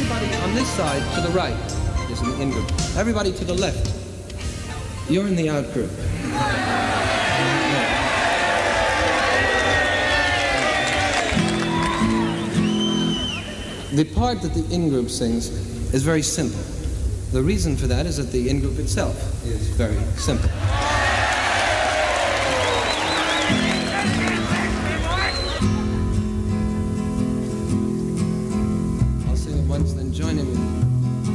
everybody on this side to the right is in the in group. Everybody to the left, you're in the out group. The part that the in group sings is very simple. The reason for that is that the in group itself is very simple.